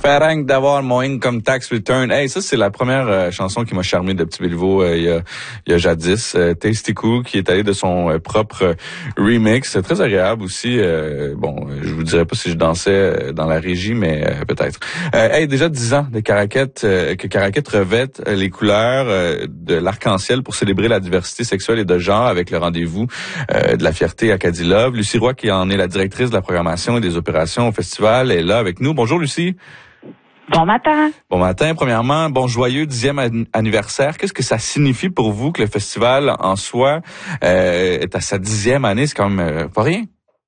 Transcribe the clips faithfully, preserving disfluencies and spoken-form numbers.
fais rien que d'avoir mon income tax return. Hey, ça, c'est la première euh, chanson qui m'a charmé de Petit Béliveau euh, il, y a, il y a jadis. Euh, Tasty Cool, qui est allé de son euh, propre euh, remix. C'est très agréable aussi. Euh, bon, je vous dirais pas si je dansais euh, dans la régie, mais euh, peut-être. Euh, hey, déjà dix ans de Caraquette, euh, que Caraquette revête euh, les couleurs euh, de l'arc-en-ciel pour célébrer la diversité sexuelle et de genre avec le rendez-vous euh, de la fierté Acadie Love. Lucie Roy, qui en est la directrice de la programmation et des opérations au festival, est là avec nous. Bonjour Lucie. Bon matin. Bon matin. Premièrement, bon joyeux dixième an- anniversaire. Qu'est-ce que ça signifie pour vous que le festival en soi euh, est à sa dixième année? C'est quand même euh, pas rien.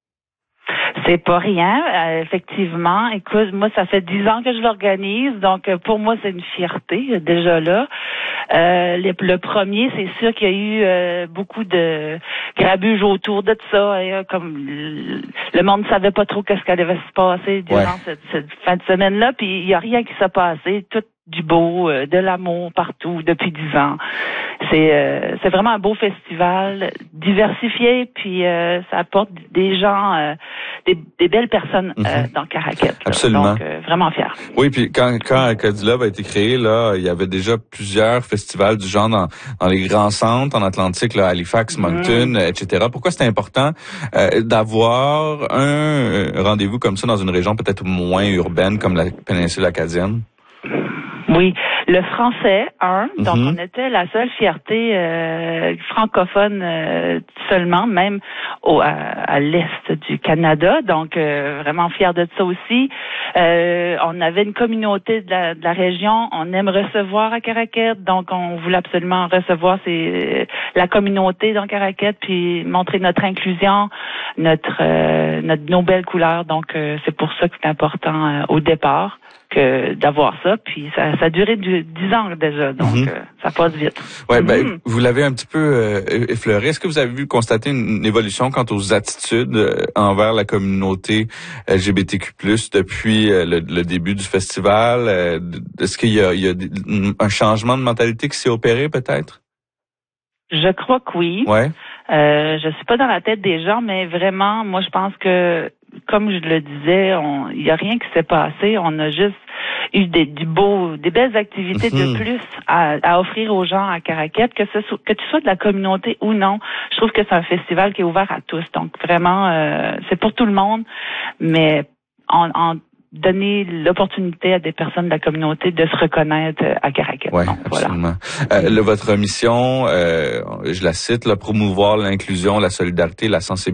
C'est pas rien, euh, effectivement. Écoute, moi, ça fait dix ans que je l'organise, donc euh, pour moi, c'est une fierté, euh, déjà là. Euh, le, le premier, c'est sûr qu'il y a eu euh, beaucoup de grabuge autour de ça. Et, euh, comme le, le monde ne savait pas trop qu'est-ce qu'elle allait se passer durant Ouais. cette, cette fin de semaine-là, puis il y a rien qui s'est passé. Tout du beau, euh, de l'amour partout depuis dix ans. C'est euh, c'est vraiment un beau festival diversifié, puis euh, ça apporte des gens, euh, des, des belles personnes euh, Mm-hmm. dans Caraquette. Là. Absolument. Donc euh, vraiment fier. Oui, puis quand quand Acadie Love a été créé, là, il y avait déjà plusieurs festivals du genre dans, dans les grands centres en Atlantique, là, Halifax, Moncton, mm. et cetera. Pourquoi c'est important euh, d'avoir un rendez-vous comme ça dans une région peut-être moins urbaine comme la péninsule acadienne? Oui, le français, un, mm-hmm. donc on était la seule fierté euh, francophone euh, seulement, même au, à, à l'est du Canada, donc euh, vraiment fier de ça aussi. Euh, on avait une communauté de la, de la région, on aime recevoir à Caraquette, donc on voulait absolument recevoir ces, la communauté dans Caraquette, puis montrer notre inclusion, notre, euh, notre nos belles couleurs, donc euh, c'est pour ça que c'est important euh, au départ. Que d'avoir ça, puis ça, ça a duré du, dix ans déjà, donc mm-hmm. euh, ça passe vite. Ouais, mm-hmm. ben vous l'avez un petit peu euh, effleuré. Est-ce que vous avez vu constater une, une évolution quant aux attitudes euh, envers la communauté L G B T Q plus, depuis euh, le, le début du festival? Euh, est-ce qu'il y a, il y a un changement de mentalité qui s'est opéré peut-être? Je crois que oui. Ouais. Euh, je suis pas dans la tête des gens, mais vraiment, moi, je pense que, comme je le disais, il y a rien qui s'est passé. On a juste eu des, du beau, des belles activités mm-hmm. de plus à, à offrir aux gens à Caraquette, que ce soit, que tu sois de la communauté ou non. Je trouve que c'est un festival qui est ouvert à tous. Donc vraiment, euh, c'est pour tout le monde, mais en, en donner l'opportunité à des personnes de la communauté de se reconnaître à Caraquette. Oui, Donc, absolument. Voilà. Euh, le, votre mission, euh, je la cite, là, promouvoir l'inclusion, la solidarité, la sensibilité